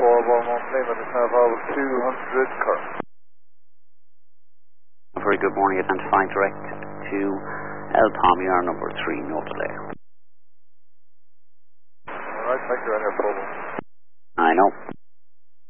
Lima, descend level 200 current. Very good morning, identifying direct to El Palmier, number 3, no delay. Alright, thank you, on your problem. I know.